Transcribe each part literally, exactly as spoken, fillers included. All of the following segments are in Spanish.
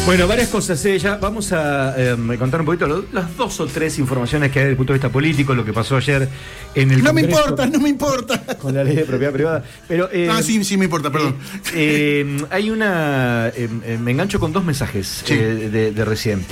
Bueno, varias cosas. Eh, ya vamos a eh, contar un poquito lo, las dos o tres informaciones que hay desde el punto de vista político, lo que pasó ayer en el No Congreso, me importa, no me importa. Con la ley de propiedad privada. Pero, eh, ah, sí, sí me importa, perdón. Eh, eh, hay una... Eh, eh, me engancho con dos mensajes sí. eh, de, de recién.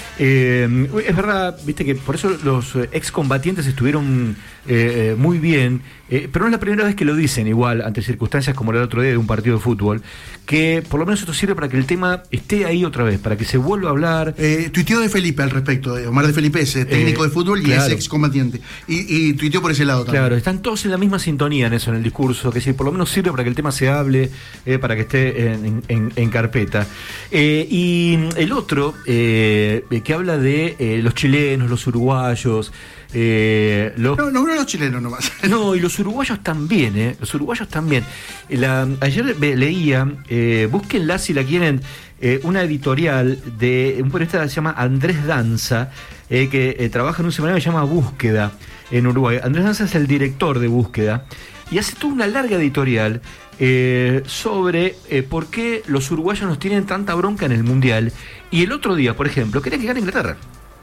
Eh, es verdad, viste que por eso los excombatientes estuvieron eh, muy bien, eh, pero no es la primera vez que lo dicen igual, ante circunstancias como el otro día de un partido de fútbol, que por lo menos esto sirve para que el tema esté ahí otra vez, para que se vuelva a hablar. Eh, tuiteó de Felipe al respecto, de Omar de Felipe es técnico eh, de fútbol y claro. es excombatiente. Y, y tuiteó por ese lado también. Claro, están todos en la misma sintonía en eso, en el discurso, que si por lo menos sirve para que el tema se hable, eh, para que esté en, en, en carpeta. Eh, y el otro, eh, que habla de eh, los chilenos, los uruguayos. Eh, los... No, no, no los chilenos nomás. No, y los uruguayos también, ¿eh? Los uruguayos también. La, ayer leía, eh, búsquenla si la quieren, eh, una editorial de un periodista que se llama Andrés Danza, eh, que eh, trabaja en un semanario que se llama Búsqueda en Uruguay. Andrés Danza es el director de Búsqueda y hace toda una larga editorial eh, sobre eh, por qué los uruguayos nos tienen tanta bronca en el Mundial. Y el otro día, por ejemplo, querían que gane Inglaterra.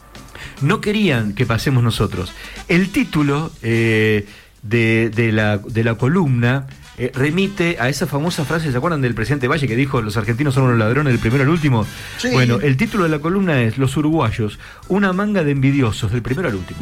No querían que pasemos nosotros. El título eh, de, de, la, de la columna eh, remite a esa famosa frase, ¿se acuerdan del presidente Valle que dijo los argentinos son unos ladrones del primero al último? Sí. Bueno, el título de la columna es Los uruguayos, una manga de envidiosos del primero al último.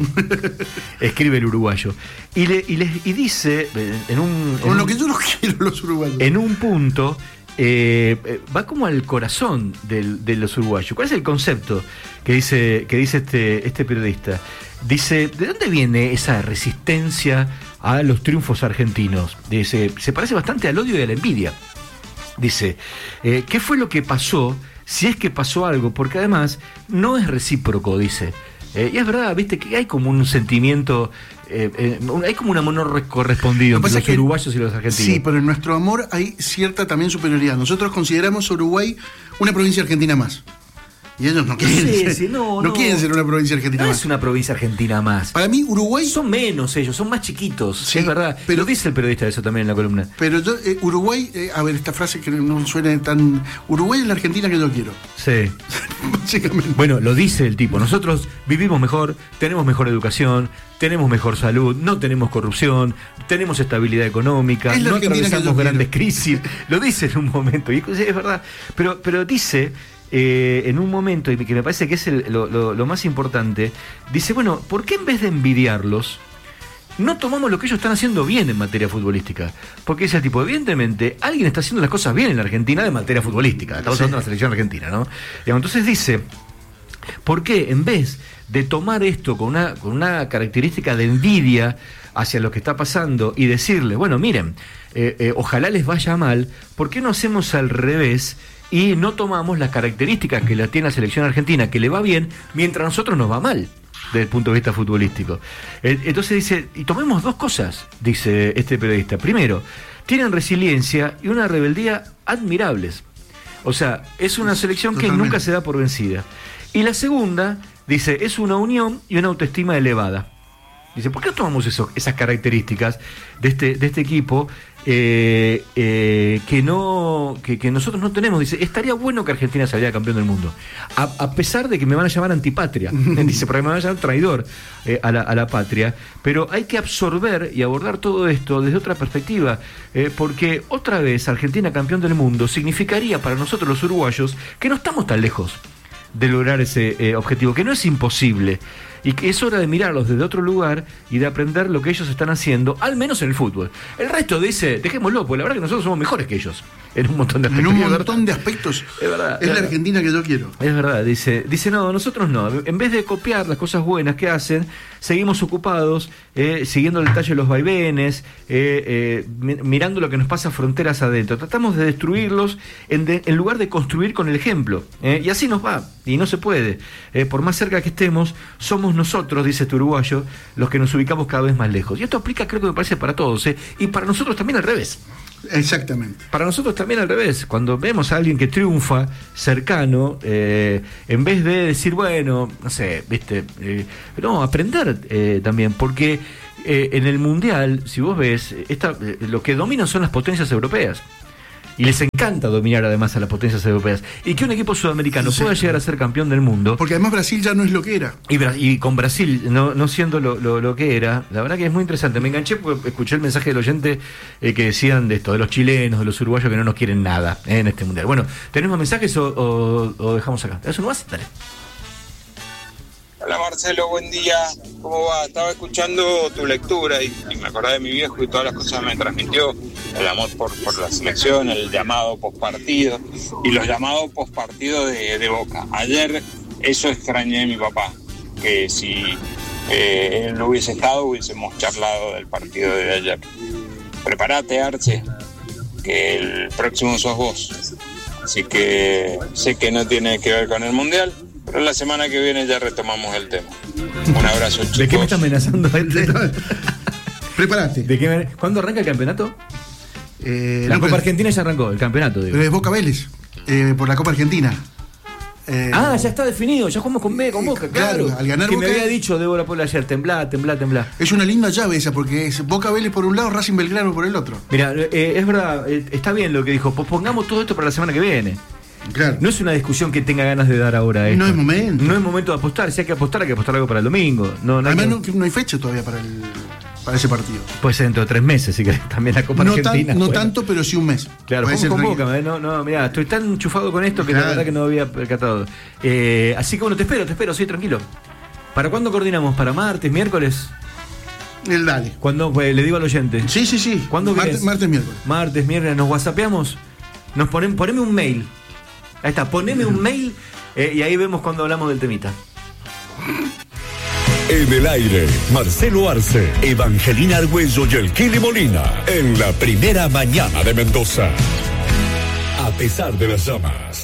Escribe el uruguayo. Y, le, y, les, y dice, en un... Con en lo un, que yo no quiero los uruguayos. En un punto... Eh, va como al corazón del, de los uruguayos. ¿Cuál es el concepto que dice, que dice este, este periodista? Dice, ¿de dónde viene esa resistencia a los triunfos argentinos? Dice, se parece bastante al odio y a la envidia. Dice, eh, ¿qué fue lo que pasó? Si es que pasó algo, porque además no es recíproco, dice. Eh, y es verdad, viste, que hay como un sentimiento, eh, eh, hay como un amor correspondido entre los uruguayos y los argentinos. Sí, pero en nuestro amor hay cierta también superioridad. Nosotros consideramos a Uruguay una provincia argentina más. Y ellos no quieren, sí, ser, sí, no, no, no quieren ser una provincia argentina no más. Es una provincia argentina más. Para mí, Uruguay... Son menos ellos, son más chiquitos, sí, es verdad. Pero lo dice el periodista eso también en la columna. Pero yo, eh, Uruguay, eh, a ver, esta frase que no suena tan... Uruguay es la Argentina que yo quiero. Sí. Básicamente. Bueno, lo dice el tipo. Nosotros vivimos mejor, tenemos mejor educación, tenemos mejor salud, no tenemos corrupción, tenemos estabilidad económica, no atravesamos grandes crisis. Lo dice en un momento, y es verdad. Pero, pero dice... Eh, en un momento, y que me parece que es el, lo, lo, lo más importante, dice, bueno, ¿por qué en vez de envidiarlos, no tomamos lo que ellos están haciendo bien en materia futbolística? Porque dice el tipo, evidentemente, alguien está haciendo las cosas bien en la Argentina de materia futbolística. Estamos hablando de la selección argentina, ¿no? Entonces dice, ¿por qué en vez de tomar esto con una, con una característica de envidia hacia lo que está pasando y decirle, bueno, miren, eh, eh, ojalá les vaya mal, ¿por qué no hacemos al revés? Y no tomamos las características que la tiene la selección argentina, que le va bien, mientras a nosotros nos va mal, desde el punto de vista futbolístico. Entonces dice, y tomemos dos cosas, dice este periodista. Primero, tienen resiliencia y una rebeldía admirables. O sea, es una selección que Totalmente. nunca se da por vencida. Y la segunda, dice, es una unión y una autoestima elevada. Dice, ¿por qué no tomamos eso, esas características de este, de este equipo eh, eh, que no que, que nosotros no tenemos? Dice, estaría bueno que Argentina saliera campeón del mundo, a, a pesar de que me van a llamar antipatria. Dice, porque me van a llamar traidor eh, a, la, a la patria, pero hay que absorber y abordar todo esto desde otra perspectiva, eh, porque otra vez Argentina campeón del mundo significaría para nosotros los uruguayos que no estamos tan lejos de lograr ese eh, objetivo, que no es imposible, y que es hora de mirarlos desde otro lugar y de aprender lo que ellos están haciendo, al menos en el fútbol. El resto dice, dejémoslo, porque la verdad que nosotros somos mejores que ellos en un montón de aspectos. En un montón de aspectos. Es verdad. Es, es la verdad. Argentina que yo quiero. Es verdad, dice, dice no, nosotros no. En vez de copiar las cosas buenas que hacen, seguimos ocupados, eh, siguiendo el detalle de los vaivenes, eh, eh, mirando lo que nos pasa fronteras adentro. Tratamos de destruirlos en, de, en lugar de construir con el ejemplo. Eh, y así nos va, y no se puede. Eh, por más cerca que estemos, somos nosotros, dice este uruguayo, los que nos ubicamos cada vez más lejos. Y esto aplica, creo que me parece, para todos, ¿eh? Y para nosotros también al revés. Exactamente. Para nosotros también al revés. Cuando vemos a alguien que triunfa cercano, eh, en vez de decir, bueno, no sé, viste, eh, no, aprender eh, también, porque eh, en el Mundial, si vos ves, esta, eh, lo que dominan son las potencias europeas. y les encanta dominar además a las potencias europeas, y que un equipo sudamericano sí. pueda llegar a ser campeón del mundo. Porque además Brasil ya no es lo que era. Y, y con Brasil no, no siendo lo, lo, lo que era, la verdad que es muy interesante. Me enganché porque escuché el mensaje del oyente eh, que decían de esto, de los chilenos, de los uruguayos que no nos quieren nada eh, en este mundial. Bueno, ¿tenemos mensajes o, o, o dejamos acá? ¿Eso no vas? Dale. Hola Marcelo, buen día. ¿Cómo va? Estaba escuchando tu lectura y, y me acordé de mi viejo y todas las cosas que me transmitió. El amor por, por la selección, el llamado postpartido y los llamados postpartido de, de Boca. Ayer eso extrañé de mi papá, que si eh, él no hubiese estado hubiésemos charlado del partido de ayer. Prepárate, Arce, que el próximo sos vos. Así que sé que no tiene que ver con el Mundial, pero la semana que viene ya retomamos el tema. Un abrazo, chicos. ¿De qué me está amenazando? Prepárate. ¿De qué me... ¿Cuándo arranca el campeonato? Eh, la no, Copa Argentina ya arrancó, el campeonato, digo. Pero es Boca Vélez, eh, por la Copa Argentina. Eh, ah, ya está definido, ya jugamos con B, con Boca, claro. claro al ganar que Boca, me había dicho Débora Pola ayer, temblá, temblá, temblá. Es una linda llave esa, porque es Boca Vélez por un lado, Racing Belgrano por el otro. Mira, eh, es verdad, eh, está bien lo que dijo, pongamos todo esto para la semana que viene. Claro. No es una discusión que tenga ganas de dar ahora esto. No es momento. No es momento de apostar, si hay que apostar, hay que apostar algo para el domingo. No, no Además que... no, no hay fecha todavía para el... para ese partido. Puede ser dentro de tres meses, si querés, también la Copa no Argentina. Tan, no bueno. tanto, pero sí un mes. Claro, ¿cómo convoca? No, no, mirá, estoy tan enchufado con esto que claro. la verdad que no había percatado. Eh, así que bueno, te espero, te espero, sí, tranquilo. ¿Para cuándo coordinamos? ¿Para martes, miércoles? El dale. ¿Cuándo? Pues, le digo al oyente. Sí, sí, sí. ¿Cuándo martes, martes, miércoles. Martes, miércoles, ¿nos whatsappeamos? Nos ponen, poneme un mail. Ahí está, poneme un mail eh, y ahí vemos cuando hablamos del temita. En el aire, Marcelo Arce, Evangelina Argüello y el Kili Molina, en la primera mañana de Mendoza. A pesar de las llamas.